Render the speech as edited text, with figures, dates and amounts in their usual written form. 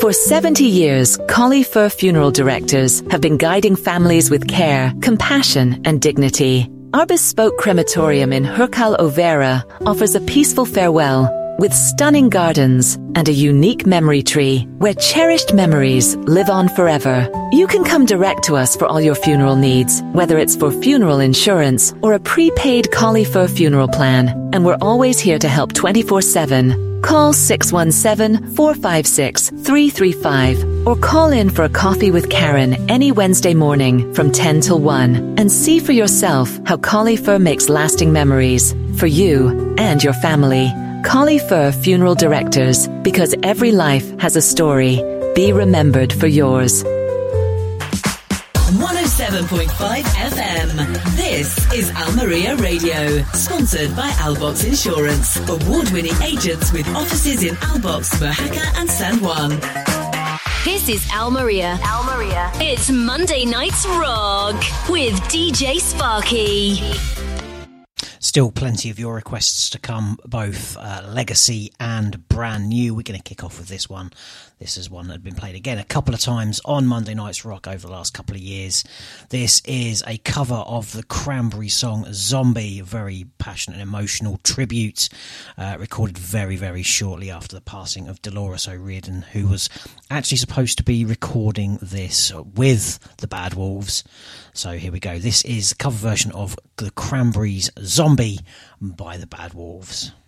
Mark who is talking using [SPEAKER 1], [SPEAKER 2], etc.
[SPEAKER 1] For 70 years, Collie Fur Funeral Directors have been guiding families with care, compassion and dignity. Our bespoke crematorium in Hurkal Overa offers a peaceful farewell with stunning gardens and a unique memory tree where cherished memories live on forever. You can come direct to us for all your funeral needs, whether it's for funeral insurance or a prepaid Collie Fur funeral plan. And we're always here to help 24/7. Call 617-456-335 or call in for a coffee with Karen any Wednesday morning from 10 till 1 and see for yourself how Collie Fur makes lasting memories for you and your family. Collie Fur Funeral Directors, because every life has a story. Be remembered for yours.
[SPEAKER 2] 107.5 FM. This is Almeria Radio, sponsored by Albox Insurance, award-winning agents with offices in Albox, Mojaca and San Juan.
[SPEAKER 3] This is Almeria. It's Monday Nights Rock with DJ Sparky.
[SPEAKER 4] Still plenty of your requests to come, both legacy and brand new. We're going to kick off with this one. This is one that had been played again a couple of times on Monday Nights Rock over the last couple of years. This is a cover of the Cranberries song Zombie, a very passionate and emotional tribute, recorded very, very shortly after the passing of Dolores O'Riordan, who was actually supposed to be recording this with the Bad Wolves. So here we go. This is a cover version of the Cranberries' Zombie by the Bad Wolves.